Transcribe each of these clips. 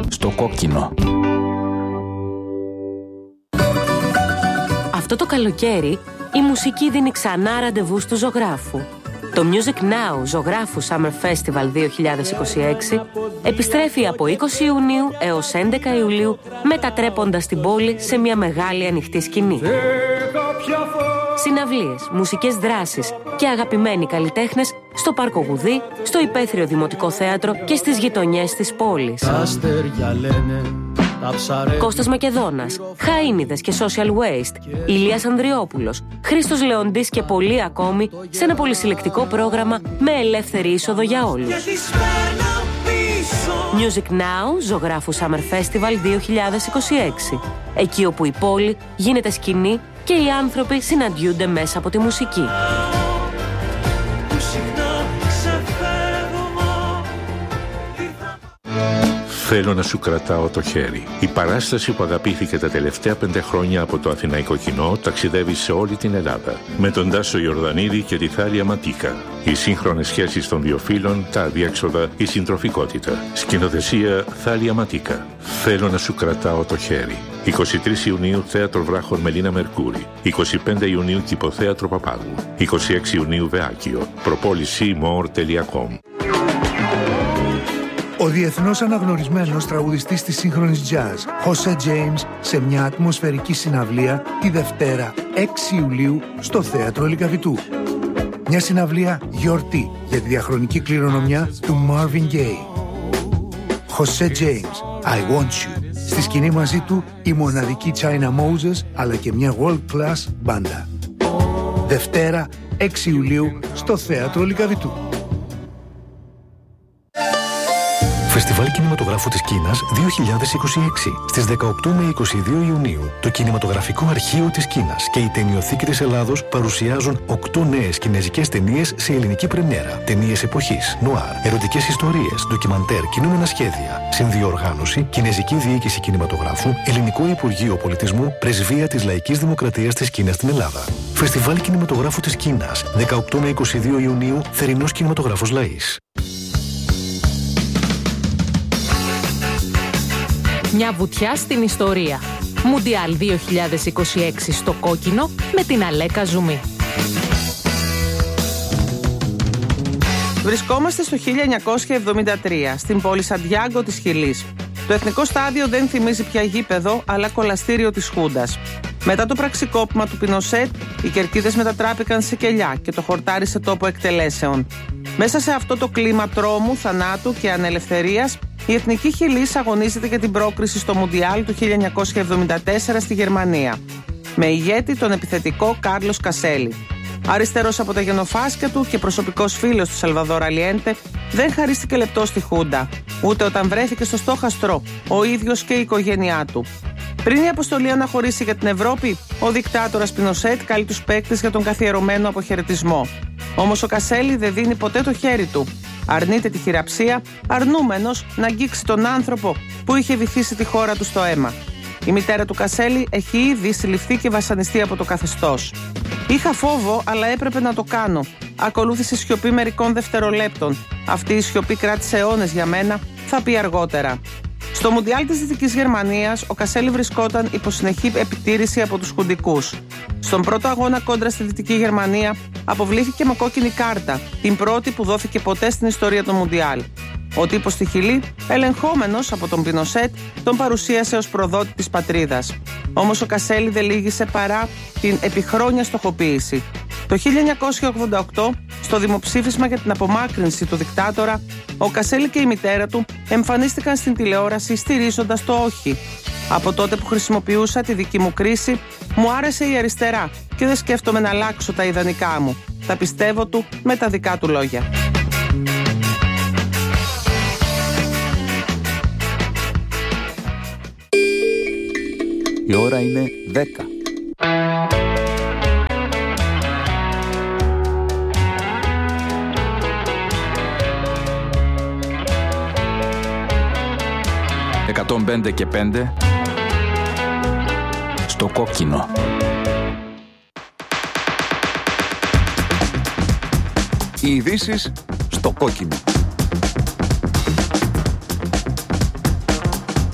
στο κόκκινο. Αυτό το καλοκαίρι η μουσική δίνει ξανά ραντεβού του ζωγράφου. Το Music Now Ζωγράφου Summer Festival 2026 επιστρέφει από 20 Ιουνίου έως 11 Ιουλίου, μετατρέποντας την πόλη σε μια μεγάλη ανοιχτή σκηνή. Συναυλίες, μουσικές δράσεις και αγαπημένοι καλλιτέχνες στο Πάρκο Γουδί, στο Υπαίθριο Δημοτικό Θέατρο και στις γειτονιές της πόλης. Κώστας Μακεδόνας, Χαΐνιδες και Social Waste, Ηλίας Ανδριόπουλος, Χρήστος Λεοντής και πολλοί ακόμη σε ένα πολυσυλλεκτικό πρόγραμμα με ελεύθερη είσοδο για όλους. Music Now Ζωγράφου Summer Festival 2026. Εκεί όπου η πόλη γίνεται σκηνή και οι άνθρωποι συναντιούνται μέσα από τη μουσική. Θέλω να σου κρατάω το χέρι. Η παράσταση που αγαπήθηκε τα τελευταία 5 χρόνια από το αθηναϊκό κοινό ταξιδεύει σε όλη την Ελλάδα. Με τον Τάσο Ιορδανίδη και τη Θάλια Ματίκα. Οι σύγχρονες σχέσεις των δύο φύλων, τα αδιέξοδα, η συντροφικότητα. Σκηνοθεσία Θάλια Ματίκα. Θέλω να σου κρατάω το χέρι. 23 Ιουνίου Θέατρο Βράχων Μελίνα Μερκούρη. 25 Ιουνίου Κηποθέατρο Παπάγου. 26 Ιουνίου Βεάκιο. Προπόληση more.com. Ο διεθνώς αναγνωρισμένος τραγουδιστής της σύγχρονης jazz, Jose James, σε μια ατμοσφαιρική συναυλία τη Δευτέρα 6 Ιουλίου στο Θέατρο Λυκαβητού. Μια συναυλία γιορτή για τη διαχρονική κληρονομιά του Marvin Gaye. Jose James, I Want You. Στη σκηνή μαζί του η μοναδική China Moses, αλλά και μια world class μπάντα. Δευτέρα 6 Ιουλίου στο Θέατρο Λυκαβητού. Φεστιβάλ Κινηματογράφου της Κίνας 2026. Στις 18 με 22 Ιουνίου, το Κινηματογραφικό Αρχείο της Κίνας και η Ταινιοθήκη της Ελλάδος παρουσιάζουν 8 νέες κινεζικές ταινίες σε ελληνική πρεμιέρα. Ταινίες εποχής, νουάρ, ερωτικές ιστορίες, ντοκιμαντέρ, κινούμενα σχέδια. Συνδιοργάνωση, Κινεζική Διοίκηση Κινηματογράφου, Ελληνικό Υπουργείο Πολιτισμού, Πρεσβεία της Λαϊκής Δημοκρατίας της Κίνας στην Ελλάδα. Φεστιβάλ Κινηματογράφου της Κίνας 18 με 22 Ιουνίου, θερινός κινηματογράφος Λαΐς. Μια βουτιά στην ιστορία. Μουντιάλ 2026 στο κόκκινο με την Αλέκα Ζουμί. Βρισκόμαστε στο 1973, στην πόλη Σαντιάγκο της Χιλής. Το εθνικό στάδιο δεν θυμίζει πια γήπεδο, αλλά κολαστήριο της Χούντας. Μετά το πραξικόπημα του Πινοσέτ, οι κερκίδες μετατράπηκαν σε κελιά και το χορτάρι σε τόπο εκτελέσεων. Μέσα σε αυτό το κλίμα τρόμου, θανάτου και ανελευθερίας, η Εθνική Χιλής αγωνίζεται για την πρόκριση στο Μουντιάλ του 1974 στη Γερμανία, με ηγέτη τον επιθετικό Κάρλος Κασέλη. Αριστερός από τα γενοφάσκια του και προσωπικός φίλος του Σαλβαδόρ Αλιέντε, δεν χαρίστηκε λεπτό στη Χούντα, ούτε όταν βρέθηκε στο στόχαστρο ο ίδιος και η οικογένειά του. Πριν η αποστολή αναχωρήσει για την Ευρώπη, ο δικτάτορας Πινοσέτ καλεί τους παίκτες για τον καθιερωμένο αποχαιρετισμό. Όμως ο Κασέλη δεν δίνει ποτέ το χέρι του. Αρνείται τη χειραψία, αρνούμενος να αγγίξει τον άνθρωπο που είχε βυθίσει τη χώρα του στο αίμα. Η μητέρα του Κασέλη έχει ήδη συλληφθεί και βασανιστεί από το καθεστώς. Είχα φόβο, αλλά έπρεπε να το κάνω. Ακολούθησε σιωπή μερικών δευτερολέπτων. Αυτή η σιωπή κράτησε αιώνες για μένα, θα πει αργότερα. Στο Μουντιάλ της Δυτικής Γερμανίας, ο Κασέλη βρισκόταν υπό συνεχή επιτήρηση από τους χουντικούς. Στον πρώτο αγώνα κόντρα στη Δυτική Γερμανία, αποβλήθηκε με κόκκινη κάρτα, την πρώτη που δόθηκε ποτέ στην ιστορία του Μουντιάλ. Ο τύπος στη Χιλή, ελεγχόμενος από τον Πινοσέτ, τον παρουσίασε ως προδότη της πατρίδας. Όμως ο Κασέλη δεν λύγησε παρά την επιχρόνια στοχοποίηση. Το 1988, στο δημοψήφισμα για την απομάκρυνση του δικτάτορα, ο Κασέλη και η μητέρα του εμφανίστηκαν στην τηλεόραση στηρίζοντας το όχι. Από τότε που χρησιμοποιούσα τη δική μου κρίση, μου άρεσε η αριστερά και δεν σκέφτομαι να αλλάξω τα ιδανικά μου. Τα πιστεύω του με τα δικά του λόγια. Η ώρα είναι 10. «105 και 5» στο κόκκινο. Οι ειδήσεις στο κόκκινο.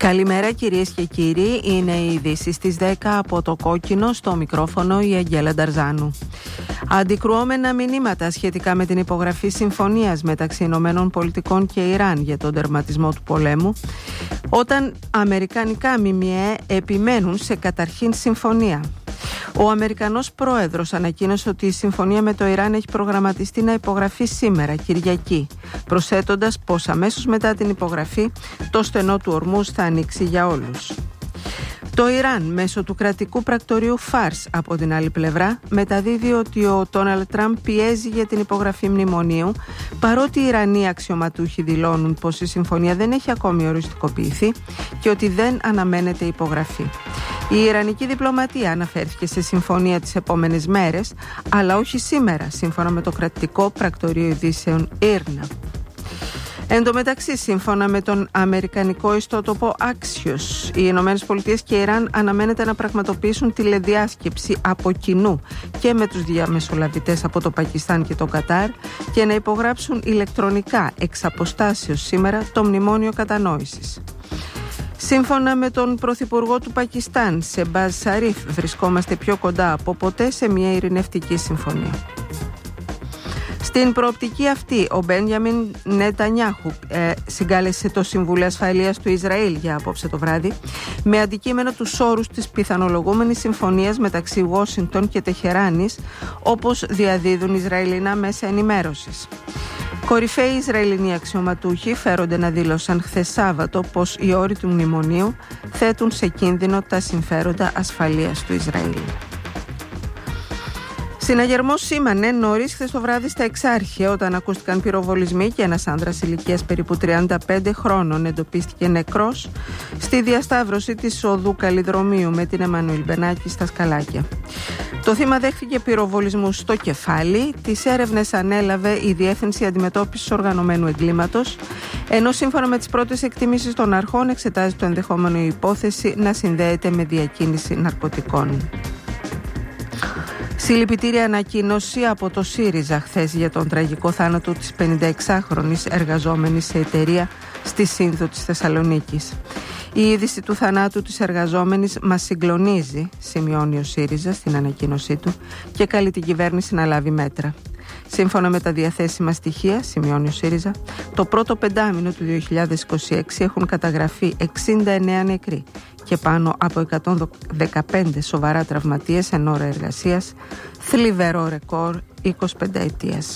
Καλημέρα κυρίες και κύριοι, είναι οι ειδήσεις στις 10 από το Κόκκινο, στο μικρόφωνο η Αγγέλα Νταρζάνου. Αντικρουόμενα μηνύματα σχετικά με την υπογραφή συμφωνίας μεταξύ Ηνωμένων Πολιτικών και Ιράν για τον τερματισμό του πολέμου, όταν αμερικανικά ΜΜΕ επιμένουν σε καταρχήν συμφωνία. Ο Αμερικανός πρόεδρος ανακοίνωσε ότι η συμφωνία με το Ιράν έχει προγραμματιστεί να υπογραφεί σήμερα, Κυριακή, προσθέτοντας πως αμέσως μετά την υπογραφή το στενό του Ορμούζ θα ανοίξει για όλους. Το Ιράν, μέσω του κρατικού πρακτορείου Φάρς, από την άλλη πλευρά, μεταδίδει ότι ο Ντόναλντ Τραμπ πιέζει για την υπογραφή μνημονίου, παρότι οι Ιρανοί αξιωματούχοι δηλώνουν πως η συμφωνία δεν έχει ακόμη οριστικοποιηθεί και ότι δεν αναμένεται υπογραφή. Η Ιρανική διπλωματία αναφέρθηκε σε συμφωνία τις επόμενες μέρες, αλλά όχι σήμερα, σύμφωνα με το κρατικό πρακτορείο ειδήσεων IRNA. Εν τω μεταξύ, σύμφωνα με τον αμερικανικό ιστότοπο Axios, οι Ηνωμένες Πολιτείες και η Ιράν αναμένεται να πραγματοποιήσουν τηλεδιάσκεψη από κοινού και με τους διαμεσολαβητές από το Πακιστάν και το Κατάρ και να υπογράψουν ηλεκτρονικά εξ αποστάσεως σήμερα το μνημόνιο κατανόησης. Σύμφωνα με τον Πρωθυπουργό του Πακιστάν, Σεμπάζ Σαρίφ, βρισκόμαστε πιο κοντά από ποτέ σε μια ειρηνευτική συμφωνία. Στην προοπτική αυτή, ο Μπένιαμιν Νετανιάχου συγκάλεσε το Συμβούλιο Ασφαλείας του Ισραήλ για απόψε το βράδυ, με αντικείμενο τους όρους της πιθανολογούμενης συμφωνίας μεταξύ Ουάσιγκτον και Τεχεράνης, όπως διαδίδουν Ισραηλινά μέσα ενημέρωσης. Κορυφαίοι Ισραηλινοί αξιωματούχοι φέρονται να δήλωσαν χθες Σάββατο πως οι όροι του μνημονίου θέτουν σε κίνδυνο τα συμφέροντα ασφαλείας του Ισραήλ. Συναγερμός σήμανε νωρίς χθες το βράδυ στα Εξάρχεια, όταν ακούστηκαν πυροβολισμοί και ένας άνδρας ηλικίας περίπου 35 χρόνων εντοπίστηκε νεκρός στη διασταύρωση της οδού Καλλιδρομίου με την Εμμανουήλ Μπενάκη στα Σκαλάκια. Το θύμα δέχθηκε πυροβολισμούς στο κεφάλι. Τις έρευνες ανέλαβε η Διεύθυνση Αντιμετώπισης Οργανωμένου Εγκλήματος, ενώ σύμφωνα με τις πρώτες εκτιμήσεις των αρχών εξετάζει το ενδεχόμενο η υπόθεση να συνδέεται με διακίνηση ναρκωτικών. Συλληπιτήρια ανακοίνωση από το ΣΥΡΙΖΑ χθες για τον τραγικό θάνατο της 56χρονης εργαζόμενης σε εταιρεία στη Σύνθο της Θεσσαλονίκης. Η είδηση του θανάτου της εργαζόμενης μας συγκλονίζει, σημειώνει ο ΣΥΡΙΖΑ στην ανακοίνωσή του, και καλεί την κυβέρνηση να λάβει μέτρα. Σύμφωνα με τα διαθέσιμα στοιχεία, σημειώνει ο ΣΥΡΙΖΑ, το πρώτο πεντάμινο του 2026 έχουν καταγραφεί 69 νεκροί και πάνω από 115 σοβαρά τραυματίες εν ώρα εργασίας, θλιβερό ρεκόρ 25 ετίας.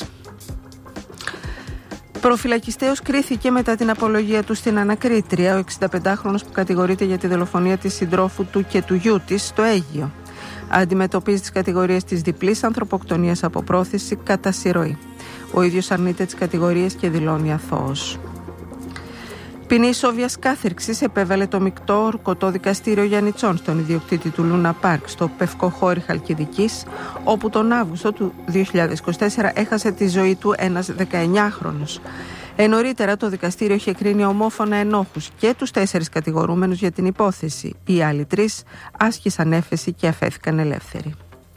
Προφυλακιστέως κρίθηκε μετά την απολογία του στην ανακρίτρια ο 65χρονος που κατηγορείται για τη δολοφονία της συντρόφου του και του γιού της στο Αίγυο. Αντιμετωπίζει τις κατηγορίες της διπλής ανθρωποκτονίας από πρόθεση κατά συρροή. Ο ίδιος αρνείται τις κατηγορίες και δηλώνει αθώος. Ποινή ισόβιας κάθυρξης επέβαλε το μεικτό ορκωτό δικαστήριο Γιαννιτσών στον ιδιοκτήτη του Λούνα Πάρκ στο Πευκοχώρι Χαλκιδικής, όπου τον Αύγουστο του 2024 έχασε τη ζωή του ένας 19χρονος. Νωρίτερα το δικαστήριο είχε κρίνει ομόφωνα ενόχους και τους 4 κατηγορούμενους για την υπόθεση. Οι άλλοι 3 άσκησαν έφεση και αφέθηκαν ελεύθεροι.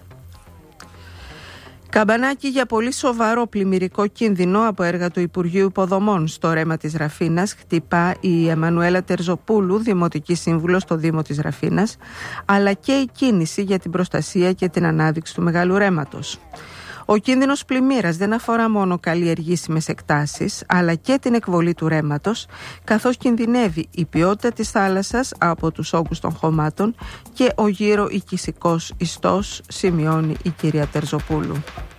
Καμπανάκι για πολύ σοβαρό πλημμυρικό κίνδυνο από έργα του Υπουργείου Υποδομών στο ρέμα της Ραφίνας χτυπά η Εμμανουέλα Τερζοπούλου, Δημοτική Σύμβουλος στο Δήμο της Ραφίνας, αλλά και η κίνηση για την προστασία και την ανάδειξη του μεγάλου ρέματος. Ο κίνδυνος πλημμύρας δεν αφορά μόνο καλλιεργήσιμες εκτάσεις, αλλά και την εκβολή του ρέματος, καθώς κινδυνεύει η ποιότητα της θάλασσας από τους όγκους των χωμάτων και ο γύρω οικισικός ιστός, σημειώνει η κυρία Τερζοπούλου.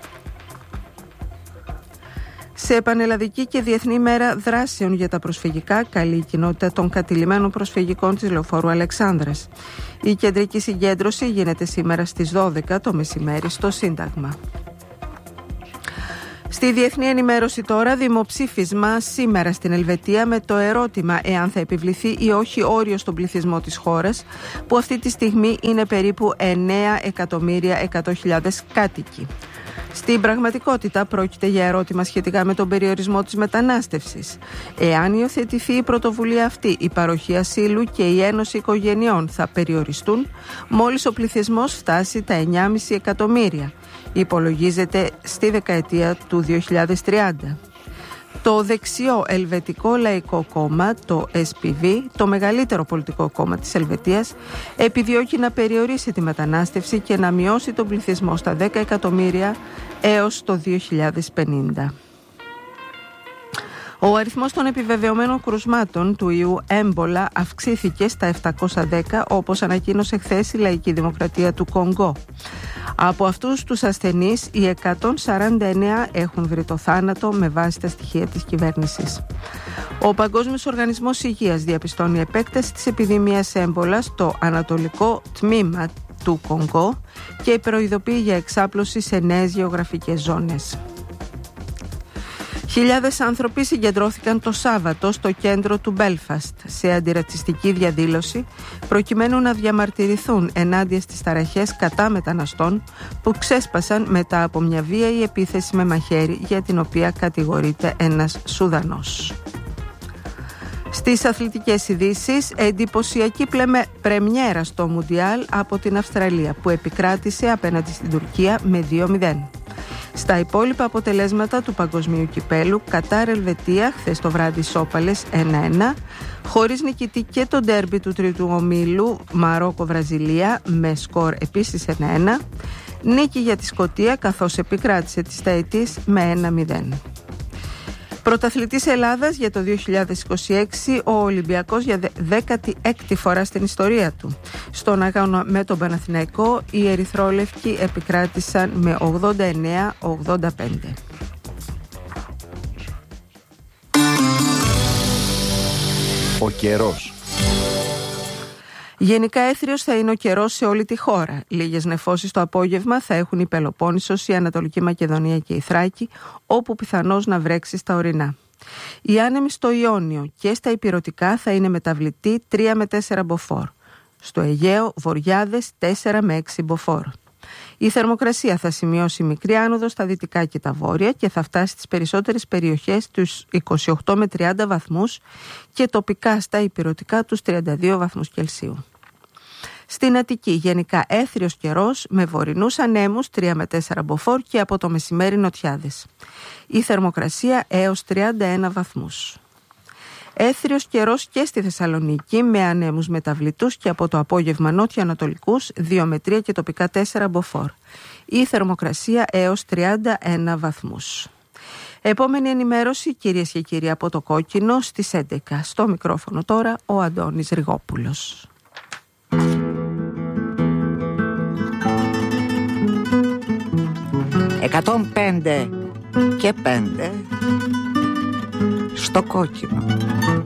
Σε πανελλαδική και διεθνή μέρα δράσεων για τα προσφυγικά, καλεί η κοινότητα των κατηλημμένων προσφυγικών της Λεωφόρου Αλεξάνδρας. Η κεντρική συγκέντρωση γίνεται σήμερα στις 12 το μεσημέρι στο Σύνταγμα. Στη διεθνή ενημέρωση τώρα, δημοψήφισμα σήμερα στην Ελβετία με το ερώτημα εάν θα επιβληθεί ή όχι όριο στον πληθυσμό της χώρας, που αυτή τη στιγμή είναι περίπου 9.100.000 κάτοικοι. Στην πραγματικότητα πρόκειται για ερώτημα σχετικά με τον περιορισμό της μετανάστευσης. Εάν υιοθετηθεί η πρωτοβουλία αυτή, η παροχή ασύλου και η ένωση οικογενειών θα περιοριστούν μόλις ο πληθυσμός φτάσει τα 9,5 εκατομμύρια. Υπολογίζεται στη δεκαετία του 2030. Το δεξιό Ελβετικό Λαϊκό Κόμμα, το SPV, το μεγαλύτερο πολιτικό κόμμα της Ελβετίας, επιδιώκει να περιορίσει τη μετανάστευση και να μειώσει τον πληθυσμό στα 10 εκατομμύρια έως το 2050. Ο αριθμός των επιβεβαιωμένων κρουσμάτων του ιού έμπολα αυξήθηκε στα 710, όπως ανακοίνωσε χθες η Λαϊκή Δημοκρατία του Κονγκό. Από αυτούς τους ασθενείς, οι 149 έχουν βρει το θάνατο με βάση τα στοιχεία της κυβέρνησης. Ο Παγκόσμιος Οργανισμός Υγείας διαπιστώνει επέκταση της επιδημίας έμπολα στο ανατολικό τμήμα του Κονγκό και προειδοποιεί για εξάπλωση σε νέες γεωγραφικές ζώνες. Χιλιάδες άνθρωποι συγκεντρώθηκαν το Σάββατο στο κέντρο του Μπέλφαστ σε αντιρατσιστική διαδήλωση προκειμένου να διαμαρτυρηθούν ενάντια στις ταραχές κατά μεταναστών που ξέσπασαν μετά από μια βίαιη επίθεση με μαχαίρι για την οποία κατηγορείται ένας Σουδανός. Στις αθλητικές ειδήσεις, εντυπωσιακή πρεμιέρα στο Μουντιάλ από την Αυστραλία που επικράτησε απέναντι στην Τουρκία με 2-0. Στα υπόλοιπα αποτελέσματα του παγκοσμίου κυπέλου, Κατάρ-Ελβετία χθες το βράδυ ισόπαλες 1-1, χωρίς νικητή και το ντέρμπι του τρίτου ομίλου Μαρόκο-Βραζιλία με σκορ επίσης 1-1, νίκη για τη Σκωτία καθώς επικράτησε τις Ταΐτης με 1-0. Πρωταθλητής Ελλάδας για το 2026, ο Ολυμπιακός για 16η φορά στην ιστορία του. Στον αγώνα με τον Παναθηναϊκό, οι ερυθρόλευκοι επικράτησαν με 89-85. Ο καιρός. Γενικά έθριος θα είναι ο καιρός σε όλη τη χώρα. Λίγες νεφώσεις το απόγευμα θα έχουν η Πελοπόννησος, η Ανατολική Μακεδονία και η Θράκη, όπου πιθανώς να βρέξει στα ορεινά. Οι άνεμοι στο Ιόνιο και στα Ηπειρωτικά θα είναι μεταβλητοί 3 με 4 μποφόρ. Στο Αιγαίο βοριάδες 4 με 6 μποφόρ. Η θερμοκρασία θα σημειώσει μικρή άνοδο στα δυτικά και τα βόρεια και θα φτάσει στις περισσότερες περιοχές τους 28 με 30 βαθμούς και τοπικά στα Ηπειρωτικά τους 32 βαθμούς Κελσίου. Στην Αττική γενικά έθριος καιρός με βορεινούς ανέμους 3 με 4 μποφόρ και από το μεσημέρι νοτιάδες. Η θερμοκρασία έως 31 βαθμούς. Έθριος καιρός και στη Θεσσαλονίκη με ανέμους μεταβλητούς και από το απόγευμα νότιο-ανατολικούς 2 με 3 και τοπικά 4 μποφόρ. Η θερμοκρασία έως 31 βαθμούς. Επόμενη ενημέρωση, κυρίες και κύριοι, από το Κόκκινο στις 11. Στο μικρόφωνο τώρα ο Αντώνης Ριγόπουλος. 105 και 5 στο Κόκκινο.